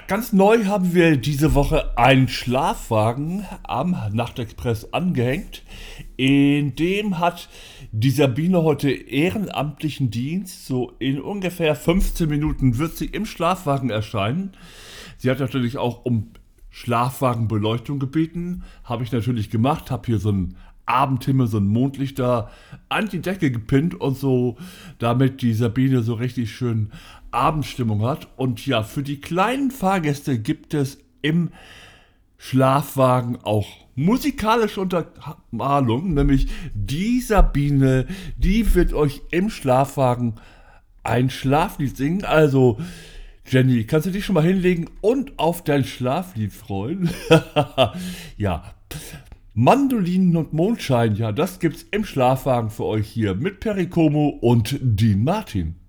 Ganz neu haben wir diese Woche einen Schlafwagen am Nachtexpress angehängt. In dem hat die Sabine heute ehrenamtlichen Dienst. So in ungefähr 15 Minuten wird sie im Schlafwagen erscheinen. Sie hat natürlich auch um Schlafwagenbeleuchtung gebeten. Habe ich natürlich gemacht. Habe hier so einen Abendhimmel, so ein Mondlicht da an die Decke gepinnt und so, damit die Sabine so richtig schön Abendstimmung hat. Und ja, für die kleinen Fahrgäste gibt es im Schlafwagen auch musikalische Untermalung, nämlich die Sabine, die wird euch im Schlafwagen ein Schlaflied singen. Also, Jenny, kannst du dich schon mal hinlegen und auf dein Schlaflied freuen? Ja, Mandolinen und Mondschein, ja, das gibt's im Schlafwagen für euch hier mit Pericomo und Dean Martin.